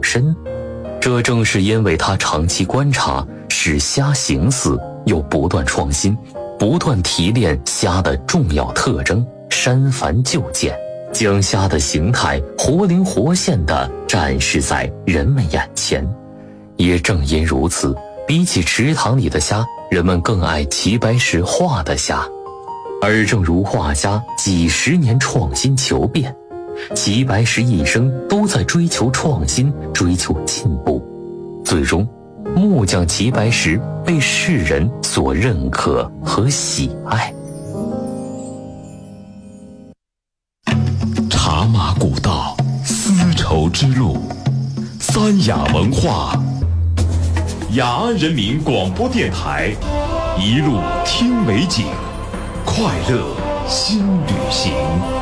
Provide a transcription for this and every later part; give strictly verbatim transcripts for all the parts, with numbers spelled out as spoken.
深。这正是因为他长期观察，使虾形似，又不断创新，不断提炼虾的重要特征，删繁就简，将虾的形态活灵活现地展示在人们眼前。也正因如此，比起池塘里的虾，人们更爱齐白石画的虾。而正如画家几十年创新求变，齐白石一生都在追求创新，追求进步，最终木匠齐白石被世人所认可和喜爱。 茶马古道，丝绸之路，三雅文化，雅安人民广播电台，一路听美景，快乐新旅行。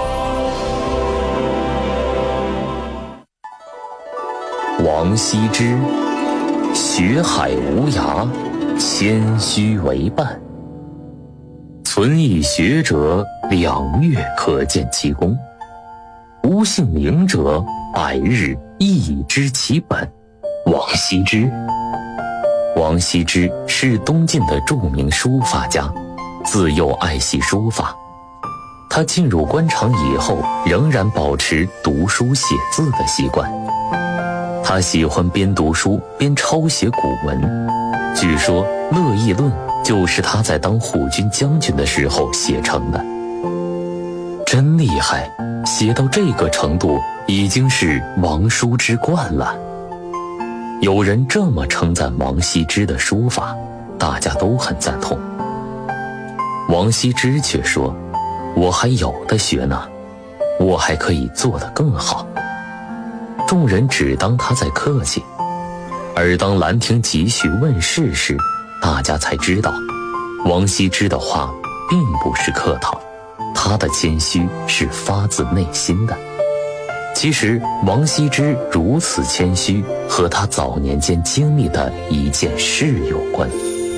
王羲之，学海无涯，谦虚为伴。存以学者，两月可见其功；无姓名者，百日亦知其本。王羲之。王羲之是东晋的著名书法家，自幼爱惜书法。他进入官场以后，仍然保持读书写字的习惯。他喜欢边读书边抄写古文，据说《乐毅论》就是他在当护军将军的时候写成的。真厉害，写到这个程度，已经是王书之冠了。有人这么称赞王羲之的书法，大家都很赞同。王羲之却说，我还有的学呢，我还可以做得更好。众人只当他在客气，而当兰亭集序问世时，大家才知道，王羲之的话并不是客套，他的谦虚是发自内心的。其实王羲之如此谦虚，和他早年间经历的一件事有关。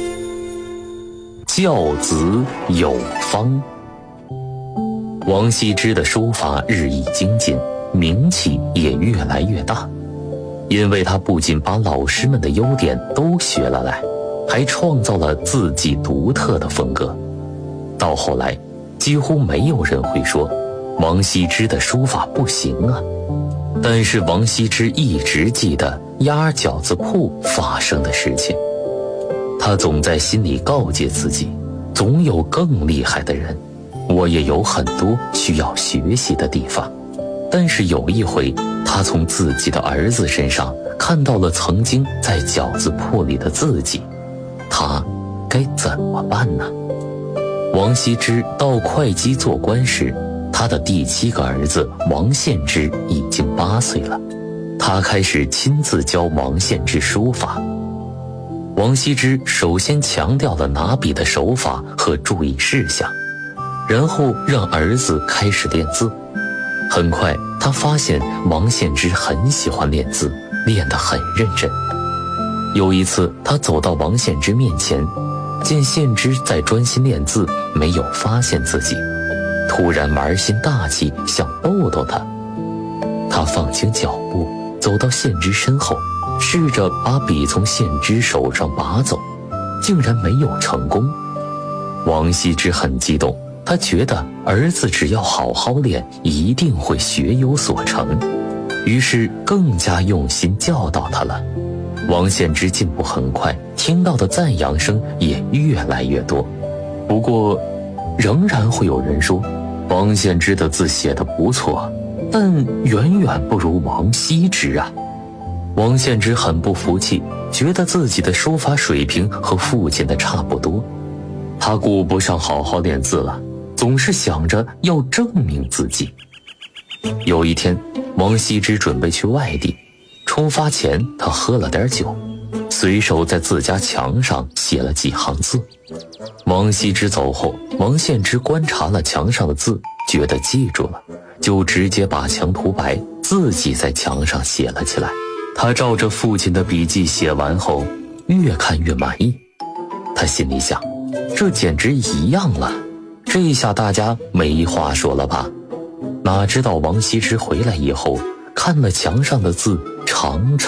教子有方。王羲之的书法日益精进，名气也越来越大，因为他不仅把老师们的优点都学了来，还创造了自己独特的风格。到后来，几乎没有人会说王羲之的书法不行啊。但是王羲之一直记得鸭饺子铺发生的事情，他总在心里告诫自己，总有更厉害的人，我也有很多需要学习的地方。但是有一回，他从自己的儿子身上看到了曾经在饺子铺里的自己，他该怎么办呢？王羲之到会稽做官时，他的第七个儿子王献之已经八岁了，他开始亲自教王献之书法。王羲之首先强调了拿笔的手法和注意事项，然后让儿子开始练字。很快他发现王献之很喜欢练字，练得很认真。有一次他走到王献之面前，见献之在专心练字，没有发现自己，突然玩心大起，想逗逗他。他放轻脚步，走到献之身后，试着把笔从献之手上拔走，竟然没有成功。王羲之很激动，他觉得儿子只要好好练，一定会学有所成，于是更加用心教导他了。王献之进步很快，听到的赞扬声也越来越多。不过仍然会有人说，王献之的字写得不错，但远远不如王羲之啊。王献之很不服气，觉得自己的书法水平和父亲的差不多，他顾不上好好练字了，总是想着要证明自己。有一天，王羲之准备去外地，出发前他喝了点酒，随手在自家墙上写了几行字。王羲之走后，王献之观察了墙上的字，觉得记住了，就直接把墙涂白，自己在墙上写了起来。他照着父亲的笔记写完后，越看越满意。他心里想，这简直一样了，这下大家没话说了吧？哪知道王羲之回来以后，看了墙上的字，长长